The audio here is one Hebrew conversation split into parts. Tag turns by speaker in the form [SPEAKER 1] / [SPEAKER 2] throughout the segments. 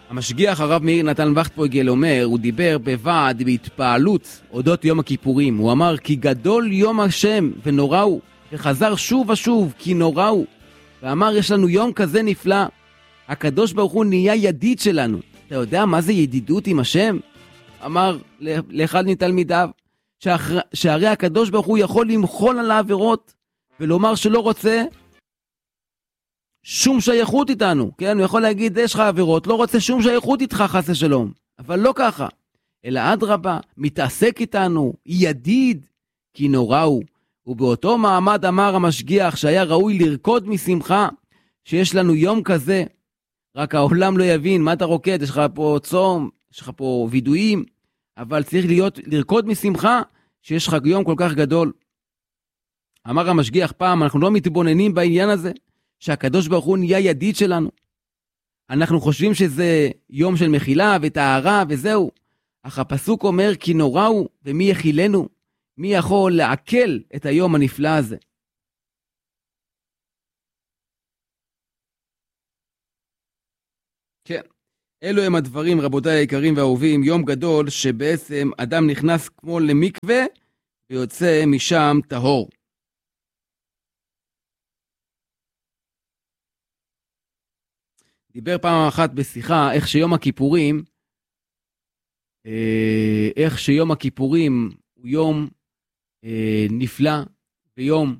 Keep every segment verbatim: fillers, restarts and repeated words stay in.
[SPEAKER 1] המשגיח הרב מאיר נתן וכטפויגל אומר, הוא דיבר בוועד בהתפעלות אודות יום הכיפורים. הוא אמר כי גדול יום השם ונורא הוא, וחזר שוב ושוב כי נורא הוא, ואמר יש לנו יום כזה נפלא. הקדוש ברוך הוא נהיה ידיד שלנו. אתה יודע מה זה ידידות עם השם? אמר לאחד מתלמידיו שאחר... שהרי הקדוש ברוך הוא יכול למחול על העבירות ולומר שלא רוצה שום שייכות איתנו, כן? הוא יכול להגיד יש לך עבירות, לא רוצה שום שייכות איתך חס ושלום, אבל לא ככה, אלא אדרבה, מתעסק איתנו, ידיד, כי נורא הוא. ובאותו מעמד אמר המשגיח שהיה ראוי לרקוד משמחה שיש לנו יום כזה. רק העולם לא יבין מה אתה רוקד, יש לך פה צום, יש לך פה וידויים, אבל צריך להיות, לרקוד משמחה שיש לך יום כל כך גדול. אמר המשגיח פעם, אנחנו לא מתבוננים בעניין הזה, שהקדוש ברוך הוא נהיה ידיד שלנו. אנחנו חושבים שזה יום של מחילה וטהרה וזהו. אך הפסוק אומר כי נורא הוא, ומי יחילנו? מי יכול לעכל את היום הנפלא הזה? כן, אלו הם הדברים רבותיי היקרים והאהובים, יום גדול שבעצם אדם נכנס כמו למקווה ויוצא משם טהור. דיבר פעם אחת בשיחה איך שיום הכיפורים, איך שיום הכיפורים הוא יום נפלא, ויום,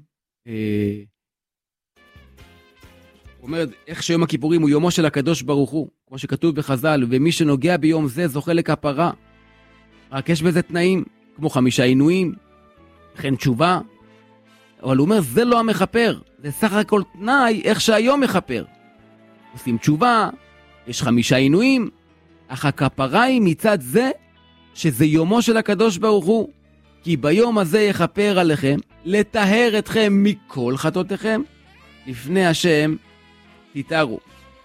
[SPEAKER 1] הוא אומר איך שיום הכיפורים הוא יומו של הקדוש ברוך הוא, כמו שכתוב בחז"ל, ומי שנוגע ביום זה זוכה לכפרה. רק יש בזה תנאים, כמו חמישה עינויים, וכן תשובה, אבל הוא אומר זה לא המחפר, זה סך הכל תנאי איך שהיום מחפר. עושים תשובה, יש חמישה עינויים, אך הכפרה היא מצד זה שזה יומו של הקדוש ברוך הוא, כי ביום הזה יכפר עליכם, לטהר אתכם מכל חטאותיכם, לפני השם תתארו.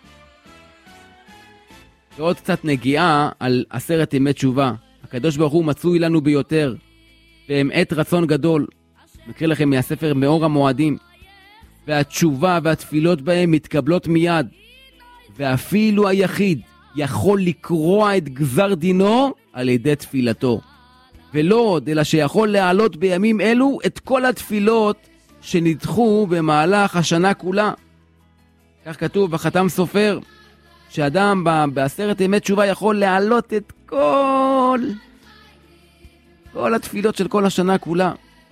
[SPEAKER 1] ועוד קצת נגיעה על עשרת ימי תשובה. הקדוש ברוך הוא מצוי לנו ביותר, והם עת רצון גדול. מקריא לכם מהספר מאור המועדים. והתשובה והתפילות בהם מתקבלות מיד, ואפילו היחיד יכול לקרוע את גזר דינו על ידי תפילתו. ולא עוד, אלא שיכול להעלות בימים אלו את כל התפילות שנדחו במהלך השנה כולה. כך כתוב בחתם סופר, שאדם בעשרת ימי תשובה יכול להעלות את כל, כל התפילות של כל השנה כולה.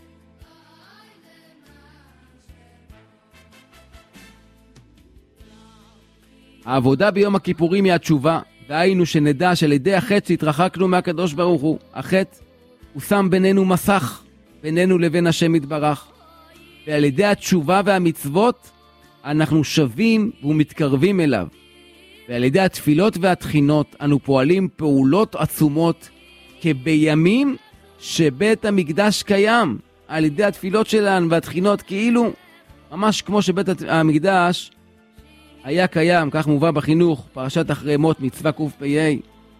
[SPEAKER 1] העבודה ביום הכיפורים היא התשובה, והיינו שנדע שעל ידי החטא שהתרחקנו מהקדוש ברוך הוא. החטא הוא שם בינינו מסך, בינינו לבין השם יתברך. ועל ידי התשובה והמצוות אנחנו שווים ומתקרבים אליו. ועל ידי התפילות והתחינות אנו פועלים פעולות עצומות כבימים שבית המקדש קיים. על ידי התפילות שלנו והתחינות כאילו ממש כמו שבית המקדש היה קיים, כך מובא בחינוך, פרשת אחרי מות מצווה קפ"א.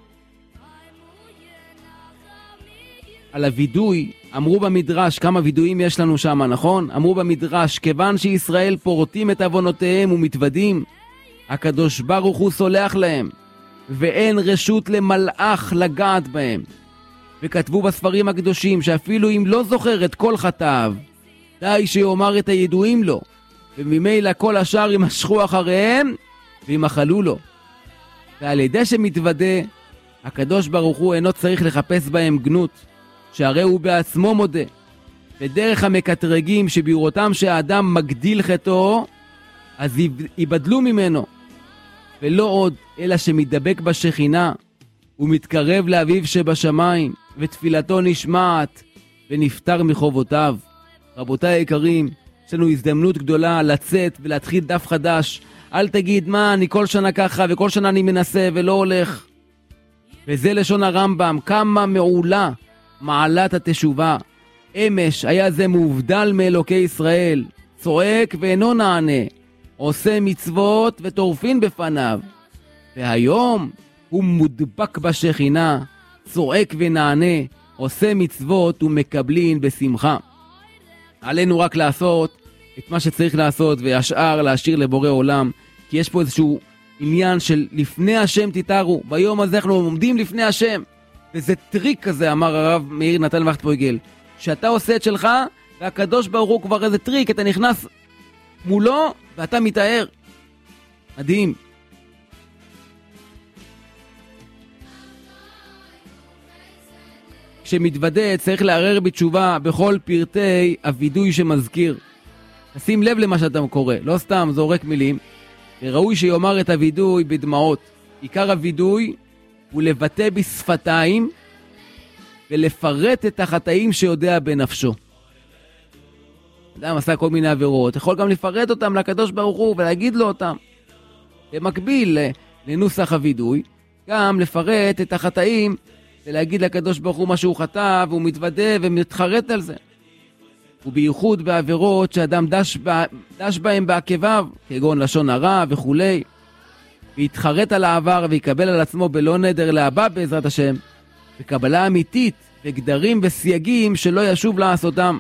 [SPEAKER 1] על הוידוי, אמרו במדרש, כמה וידויים יש לנו שם, נכון? אמרו במדרש, כיוון שישראל פורטים את עוונותיהם ומתוודים, הקדוש ברוך הוא סולח להם, ואין רשות למלאך לגעת בהם. וכתבו בספרים הקדושים, שאפילו אם לא זוכר את כל חטאיו, די שיאמר את הידועים לו, וממילא כל השאר ימשכו אחריהם וימחלו לו. ועל ידי שמתוודה, הקדוש ברוך הוא אינו צריך לחפש בהם גנות, שהרי הוא בעצמו מודה. בדרך המקטרגים שבראותם שהאדם מגדיל חטאו, אז ייבדלו ממנו. ולא עוד, אלא שמתדבק בשכינה, ומתקרב לאביו שבשמיים, ותפילתו נשמעת, ונפטר מחובותיו. רבותיי היקרים, יש לנו הזדמנות גדולה לצאת ולהתחיל דף חדש. אל תגיד מה אני כל שנה ככה וכל שנה אני מנסה ולא הולך. וזה לשון הרמב"ם, כמה מעולה מעלת התשובה. אמש היה זה מובדל מאלוקי ישראל, צועק ואינו נענה, עושה מצוות וטורפין בפניו. והיום הוא מודבק בשכינה, צועק ונענה, עושה מצוות ומקבלין בשמחה. עלינו רק לעשות את מה שצריך לעשות, והשאר להשאיר לבורא עולם, כי יש פה איזשהו עניין של לפני השם תתארו. ביום הזה אנחנו עומדים לפני השם. וזה טריק כזה, אמר הרב מאיר נתן וכטפויגל, שאתה עושה את שלך, והקדוש ברוך הוא כבר איזה טריק, אתה נכנס מולו, ואתה מתאר. מדהים. כשמתוודה צריך לערער בתשובה בכל פרטי הווידוי שמזכיר. שים לב למה שאתה קורא, לא סתם זורק מילים. וראוי שיאמר את הווידוי בדמעות. עיקר הווידוי הוא לבטא בשפתיים ולפרט את החטאים שיודע בנפשו. אדם עשה כל מיני עבירות, יכול גם לפרט אותם לקדוש ברוך הוא ולהגיד לו אותם. במקביל לנוסח הווידוי, גם לפרט את החטאים ולהגיד לקדוש ברוך הוא מה שהוא חטא, והוא מתוודה ומתחרט על זה. ובייחוד בעבירות שאדם דש, בה, דש בהם בעקביו, כגון לשון הרע וכו', ויתחרט על העבר ויקבל על עצמו בלא נדר להבא בעזרת השם, וקבלה אמיתית וגדרים וסייגים שלא ישוב לעשותם.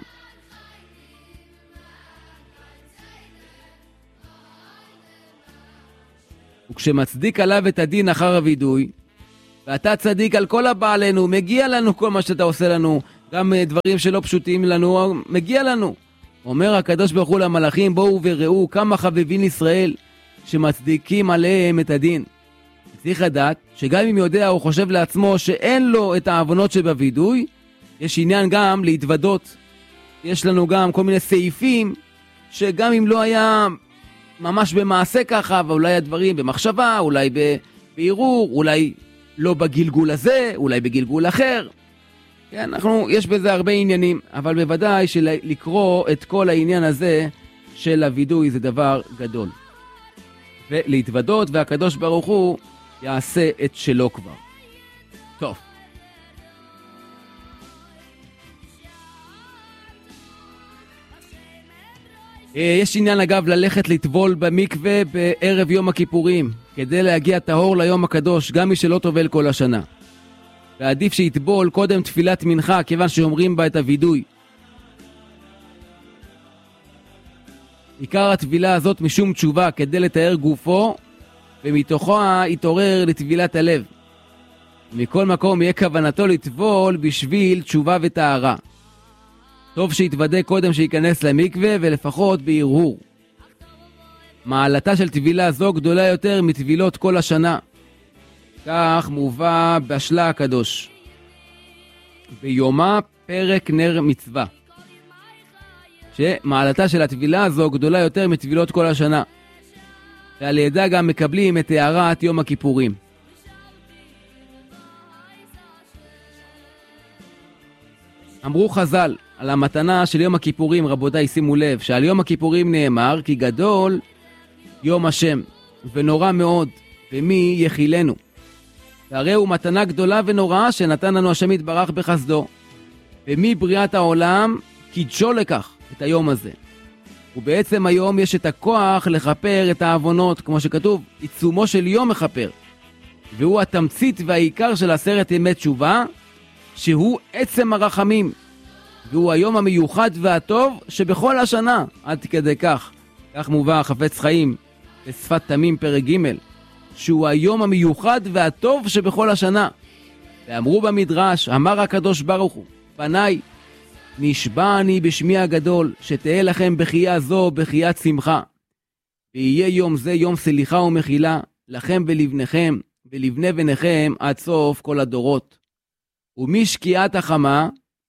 [SPEAKER 1] וכשמצדיק עליו את הדין אחר הווידוי, ואתה צדיק על כל הבא עלינו, מגיע לנו כל מה שאתה עושה לנו, גם דברים שלא פשוטים לנו, מגיע לנו. אומר הקדוש ברוך הוא למלאכים, בואו וראו כמה חביבין ישראל שמצדיקים עליהם את הדין. צריך לדעת שגם אם יודע או חושב לעצמו שאין לו את העוונות שבווידוי, יש עניין גם להתוודות. יש לנו גם כל מיני סעיפים שגם אם לא היה ממש במעשה ככה, ואולי הדברים במחשבה, אולי בערעור, אולי לא בגלגול הזה, אולי בגלגול אחר. כן, אנחנו, יש בזה הרבה עניינים, אבל בוודאי שלקרוא את כל העניין הזה של הווידוי זה דבר גדול. ולהתוודות, והקדוש ברוך הוא יעשה את שלו כבר. טוב. יש עניין אגב ללכת לטבול במקווה בערב יום הכיפורים, כדי להגיע טהור ליום הקדוש, גם מי שלא טובל כל השנה. ועדיף שיטבול קודם תפילת מנחה, כיוון שאומרים בה את הווידוי. עיקר התפילה הזאת משום תשובה, כדי לתאר גופו, ומתוכו יתעורר לטבילת הלב. מכל מקום יהיה כוונתו לטבול בשביל תשובה וטהרה. טוב שיתוודה קודם שיכנס למקווה, ולפחות בהרהור. מעלתה של טבילה זו גדולה יותר מטבילות כל השנה. כך מובא בשלה הקדוש. ביומה פרק נר מצווה. שמעלתה של הטבילה הזו גדולה יותר מטבילות כל השנה. ועל ידה גם מקבלים את הערת יום הכיפורים. אמרו חז"ל על המתנה של יום הכיפורים, רבותיי שימו לב, שעל יום הכיפורים נאמר כי גדול יום השם ונורא מאוד, ומי יחילנו. והרי הוא מתנה גדולה ונוראה שנתן לנו השם יתברך בחסדו. ומי בריאת העולם קידשו לכך את היום הזה. ובעצם היום יש את הכוח לחפר את העוונות, כמו שכתוב, עיצומו של יום מחפר. והוא התמצית והעיקר של עשרת ימי תשובה, שהוא עצם הרחמים. והוא היום המיוחד והטוב שבכל השנה, עד כדי כך. כך מובא חפץ חיים בשפת תמים פרק ג', שהוא היום המיוחד והטוב שבכל השנה. ואמרו במדרש, אמר הקדוש ברוך הוא, בניי, נשבע אני בשמי הגדול, שתהיה לכם בחייה זו בחיית שמחה. ויהיה יום זה יום סליחה ומחילה, לכם ולבניכם, ולבני בניכם עד סוף כל הדורות. ומשקיעת החמה,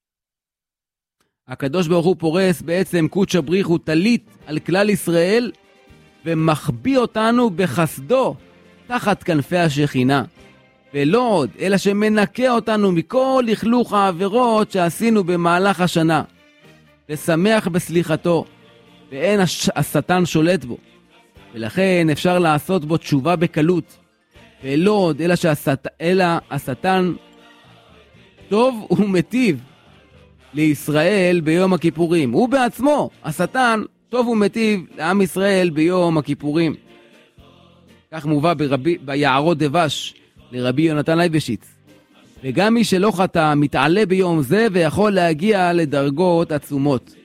[SPEAKER 1] הקדוש ברוך הוא פורס בעצם קודש הבריחו טלית על כלל ישראל, ומחביא אותנו בחסדו תחת כנפי השכינה. ולא עוד, אלא שמנקה אותנו מכל לכלוך העבירות שעשינו במהלך השנה. ושמח בסליחתו, ואין הש... השטן שולט בו. ולכן אפשר לעשות בו תשובה בקלות. ולא עוד, אלא, שהשט... אלא השטן טוב ומטיב לישראל ביום הכיפורים. הוא בעצמו, השטן, טוב ומטיב לעם ישראל ביום הכיפורים. כך מובא ברבי, ביערות דבש לרבי יונתן לייבשיץ. וגם מי שלא חטא מתעלה ביום זה ויכול להגיע לדרגות עצומות.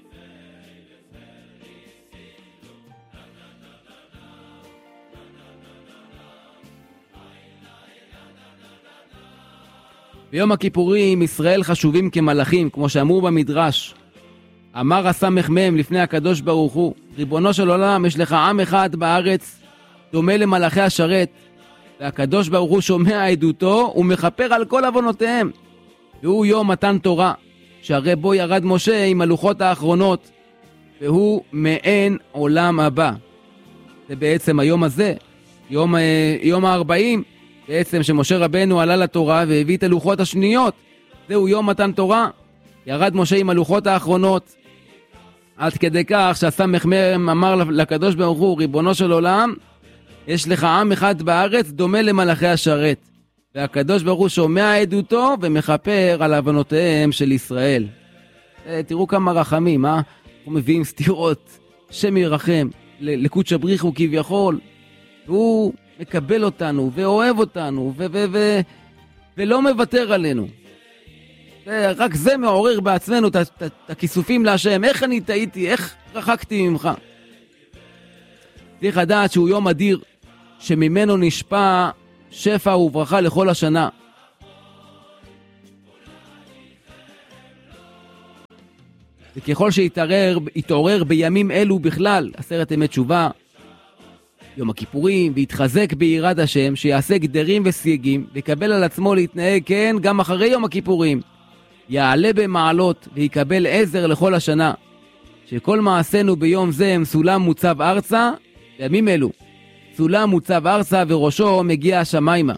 [SPEAKER 1] ביום הכיפורים ישראל חשובים כמלאכים, כמו שאמרו במדרש. אמר הסמ"ם לפני הקדוש ברוך הוא, ריבונו של עולם, יש לך עם אחד בארץ דומה למלאכי השרת, והקדוש ברוך הוא שומע עדותו ומכפר על כל עוונותיהם. והוא יום מתן תורה, שהרי בו ירד משה עם הלוחות האחרונות, והוא מעין עולם הבא. זה בעצם היום הזה, יום, יום ה-ארבעים, בעצם שמשה רבנו עלה לתורה והביא את הלוחות השניות. זהו יום מתן תורה, ירד משה עם הלוחות האחרונות, עד כדי כך שהסמ"ם אמר לקדוש ברוך הוא, ריבונו של עולם, יש לך עם אחד בארץ דומה למלאכי השרת, והקדוש ברוך הוא שומע עדותו ומכפר על עוונותיהם של ישראל. תראו כמה רחמים, אה? אנחנו מביאים סתירות, שם ירחם, לקודש הבריחו כביכול, והוא מקבל אותנו ואוהב אותנו ו- ו- ו- ולא מוותר עלינו. רק זה מעורר בעצמנו את הכיסופים להשם. איך אני טעיתי, איך רחקתי ממך. צריך לדעת שהוא יום אדיר, שממנו נשפע שפע וברכה לכל השנה. וככל שיתעורר, יתעורר בימים אלו בכלל, עשרת ימי תשובה, יום הכיפורים, והתחזק ביראת השם, שיעשה גדרים וסייגים, ויקבל על עצמו להתנהג כן גם אחרי יום הכיפורים. יעלה במעלות ויקבל עזר לכל השנה, שכל מעשינו ביום זה הם סולם מוצב ארצה, בימים אלו סולם מוצב ארצה וראשו מגיע השמיימה.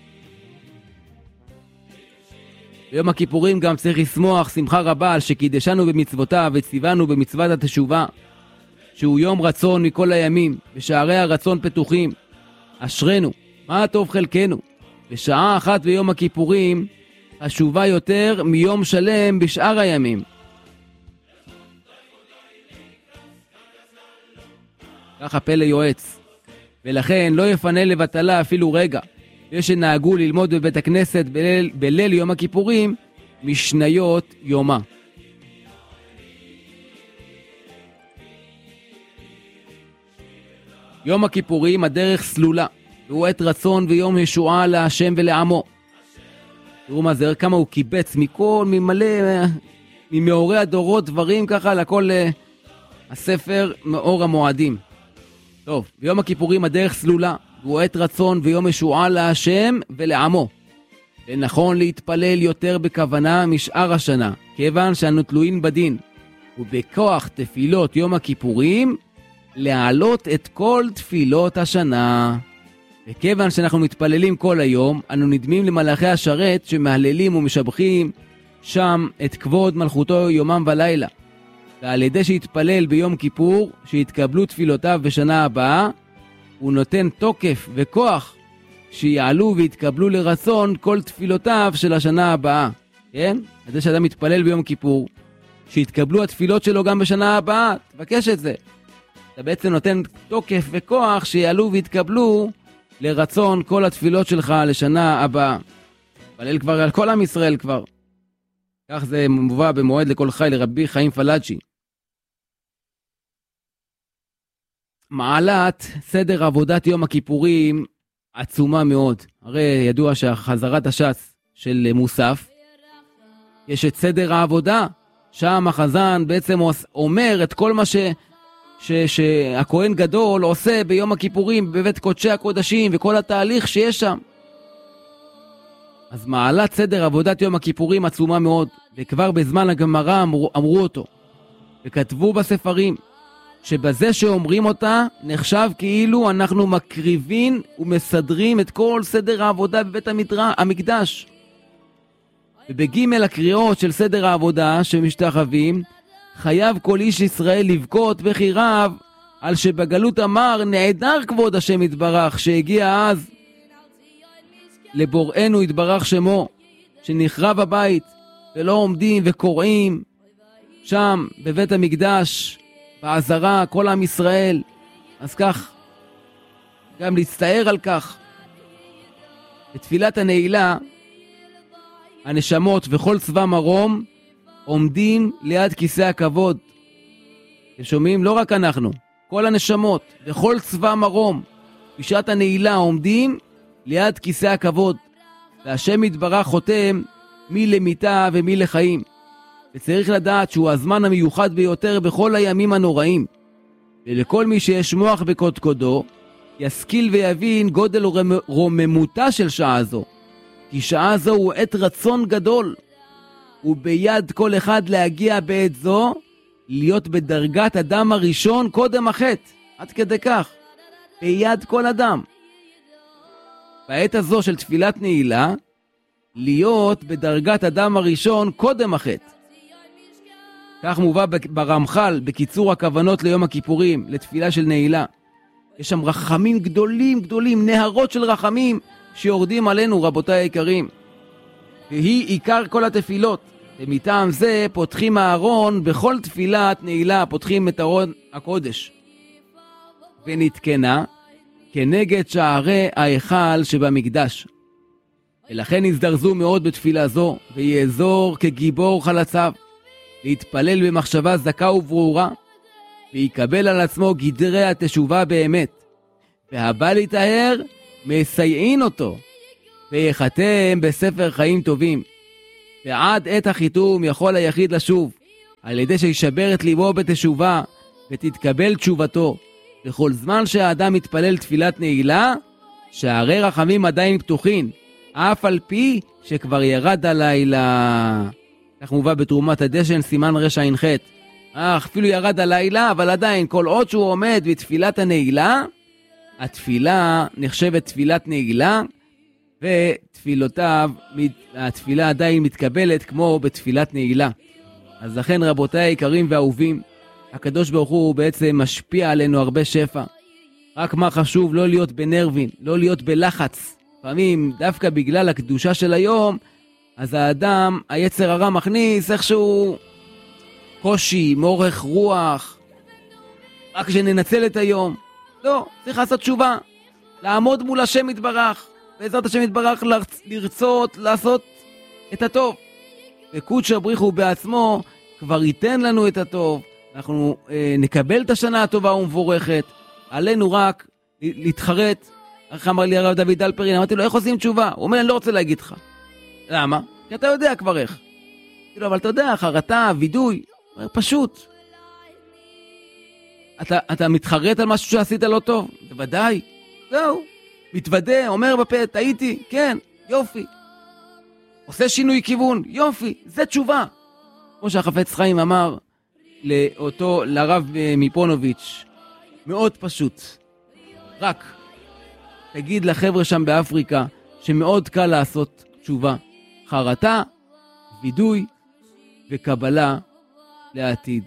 [SPEAKER 1] ביום הכיפורים גם צריך לשמוח שמחה רבה על שקידשנו במצוותיו וציוונו במצוות התשובה, שהוא יום רצון מכל הימים, ושערי הרצון פתוחים. אשרנו, מה טוב חלקנו. בשעה אחת ביום הכיפורים חשובה יותר מיום שלם בשאר הימים. ככה פלא יועץ. ולכן לא יפנה לבטלה אפילו רגע. יש שנהגו ללמוד בבית הכנסת בליל, בליל יום הכיפורים משניות יומה. יום הכיפורים הדרך סלולה, והוא עת רצון ויום ישועה להשם ולעמו. תראו מה זה, כמה הוא קיבץ מכל, ממלא, ממאורי הדורות דברים ככה לכל uh, הספר מאור המועדים. טוב, ביום הכיפורים הדרך סלולה, והוא עת רצון ויום ישועה להשם ולעמו. ונכון להתפלל יותר בכוונה משאר השנה, כיוון שאנו תלויים בדין, ובכוח תפילות יום הכיפורים, להעלות את כל תפילות השנה. וכיוון שאנחנו מתפללים כל היום, אנו נדמים למלאכי השרת שמהללים ומשבחים שם את כבוד מלכותו יומם ולילה. ועל ידי שהתפלל ביום כיפור, שהתקבלו תפילותיו בשנה הבאה, הוא נותן תוקף וכוח שיעלו והתקבלו לרצון כל תפילותיו של השנה הבאה. כן? על זה שאדם מתפלל ביום כיפור, שהתקבלו התפילות שלו גם בשנה הבאה, תבקש את זה. אתה בעצם נותן תוקף וכוח שיעלו והתקבלו לרצון כל התפילות שלך לשנה הבאה. פלל כבר על כל עם ישראל כבר. כך זה מובא במועד לכל חי לרבי חיים פלאג'י. מעלת סדר עבודת יום הכיפורים עצומה מאוד. הרי ידוע שהחזרת הש"ס של מוסף, יש את סדר העבודה, שם החזן בעצם אומר את כל מה ש... ש... שהכהן גדול עושה ביום הכיפורים בבית קודשי הקודשים וכל התהליך שיש שם. אז מעלת סדר עבודת יום הכיפורים עצומה מאוד, וכבר בזמן הגמרא אמרו, אמרו אותו, וכתבו בספרים, שבזה שאומרים אותה נחשב כאילו אנחנו מקריבים ומסדרים את כל סדר העבודה בבית המדרש, המקדש. ובגימל הקריאות של סדר העבודה שמשתחווים, חייב כל איש ישראל לבכות בכי רב על שבגלות אמר נעדר כבוד השם יתברך, שהגיע אז לבוראנו יתברך שמו, שנחרב הבית ולא עומדים וקוראים שם בבית המקדש בעזרה כל עם ישראל. אז כך גם להצטער על כך. בתפילת הנעילה הנשמות וכל צבא מרום עומדים ליד כיסא הכבוד. אתם שומעים? לא רק אנחנו, כל הנשמות וכל צבא מרום בשעת הנעילה עומדים ליד כיסא הכבוד, והשם יתברך חותם מי למיתה ומי לחיים. וצריך לדעת שהוא הזמן המיוחד ביותר בכל הימים הנוראים. ולכל מי שיש מוח בקודקודו, ישכיל ויבין גודל רוממותה של שעה זו. כי שעה זו הוא עת רצון גדול. וביד כל אחד להגיע בעת זו, להיות בדרגת אדם הראשון קודם החטא. עד כדי כך. ביד כל אדם. בעת הזו של תפילת נעילה, להיות בדרגת אדם הראשון קודם החטא. כך מובא ברמח"ל בקיצור הכוונות ליום הכיפורים, לתפילה של נעילה. יש שם רחמים גדולים גדולים, נהרות של רחמים שיורדים עלינו, רבותיי היקרים. והיא עיקר כל התפילות. ומטעם זה פותחים הארון בכל תפילת נעילה, פותחים את ארון הקודש. ונתקנה כנגד שערי ההיכל שבמקדש. ולכן הזדרזו מאוד בתפילה זו, ויעזור כגיבור חלציו, להתפלל במחשבה זכה וברורה, ויקבל על עצמו גדרי התשובה באמת. והבא להיטהר, מסייעין אותו, ויחתם בספר חיים טובים. ועד עת החיתום יכול היחיד לשוב, על ידי שישבר את ליבו בתשובה, ותתקבל תשובתו. לכל זמן שהאדם מתפלל תפילת נעילה, שערי רחמים עדיין פתוחים, אף על פי שכבר ירד הלילה. כך מובא בתרומת הדשן סימן רשע ע"ח. אך אפילו ירד הלילה, אבל עדיין כל עוד שהוא עומד בתפילת הנעילה, התפילה נחשבת תפילת נעילה, ותפילותיו, התפילה עדיין מתקבלת כמו בתפילת נעילה. אז לכן רבותיי היקרים ואהובים, הקדוש ברוך הוא בעצם משפיע עלינו הרבה שפע. רק מה חשוב, לא להיות בנרבים, לא להיות בלחץ. לפעמים דווקא בגלל הקדושה של היום, אז האדם, היצר הרע מכניס איכשהו קושי, מורך רוח, רק שננצל את היום. לא, צריך לעשות תשובה, לעמוד מול השם יתברך, בעזרת השם יתברך לרצות, לעשות את הטוב. וקודשא בריך הוא בעצמו כבר ייתן לנו את הטוב, אנחנו אה, נקבל את השנה הטובה ומבורכת, עלינו רק להתחרט. איך אמר לי הרב דוד אלפרין, אמרתי לו, איך עושים תשובה? הוא אומר, אני לא רוצה להגיד לך. למה? כי אתה יודע כבר איך. כאילו, אבל אתה יודע, חרטה, וידוי, פשוט. אתה, אתה מתחרט על משהו שעשית לא טוב? בוודאי. זהו. מתוודה, אומר בפה, טעיתי, כן, יופי. עושה שינוי כיוון, יופי, זה תשובה. כמו שהחפץ חיים אמר לאותו, לרב מפונוביץ', מאוד פשוט. רק תגיד לחבר'ה שם באפריקה שמאוד קל לעשות תשובה. חרטה, וידוי וקבלה לעתיד.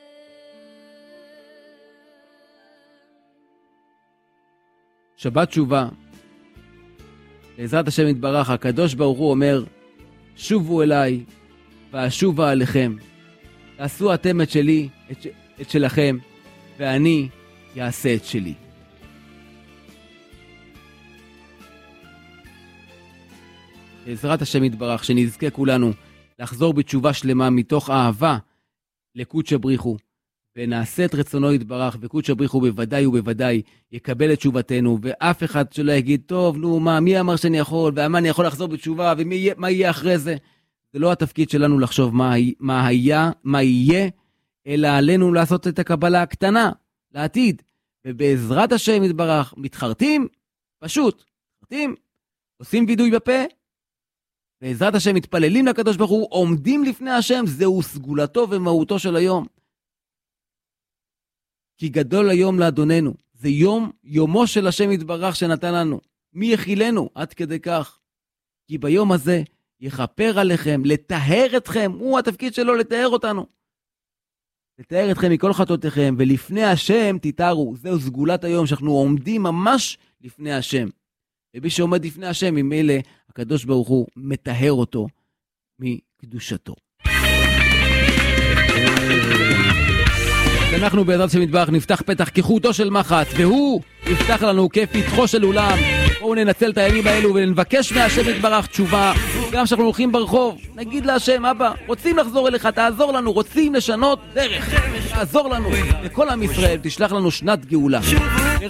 [SPEAKER 1] שבת תשובה. בעזרת השם יתברך, הקדוש ברוך הוא אומר, שובו אליי ואשובה עליכם. תעשו אתם את שלי, את, ש... את שלכם, ואני יעשה את שלי. בעזרת השם יתברך, שנזכה כולנו לחזור בתשובה שלמה מתוך אהבה לקודשא בריך הוא, ונעשה את רצונו יתברך, וקודשא בריך הוא בוודאי ובוודאי יקבל את תשובתנו, ואף אחד שלא יגיד, טוב, נו, מה, מי אמר שאני יכול, ומה אני יכול לחזור בתשובה, ומה יהיה אחרי זה? זה לא התפקיד שלנו לחשוב מה, מה היה, מה יהיה, אלא עלינו לעשות את הקבלה הקטנה, לעתיד. ובעזרת השם יתברך, מתחרטים, פשוט, מתחרטים, עושים וידוי בפה, בעזרת השם מתפללים לקדוש ברוך הוא, עומדים לפני השם, זהו סגולתו ומהותו של היום. כי גדול היום לאדוננו, זה יום, יומו של השם יתברך שנתן לנו. מי יחילנו עד כדי כך? כי ביום הזה יכפר עליכם, לטהר אתכם, הוא התפקיד שלו לטהר אותנו. לטהר אתכם מכל חטאותיכם, ולפני השם תתארו, זהו סגולת היום שאנחנו עומדים ממש לפני השם. ומי שעומד לפני השם, ממילא הקדוש ברוך הוא מטהר אותו מקדושתו. אנחנו בעזרת השם יתברך נפתח פתח כחוטו של מחט, והוא יפתח לנו כפתחו של אולם. בואו ננצל את הימים האלו ונבקש מהשם יתברך תשובה. גם שאנחנו הולכים ברחוב, נגיד להשם, אבא, רוצים לחזור אליך, תעזור לנו, רוצים לשנות דרך, תעזור לנו. לכל עם ישראל תשלח לנו שנת גאולה.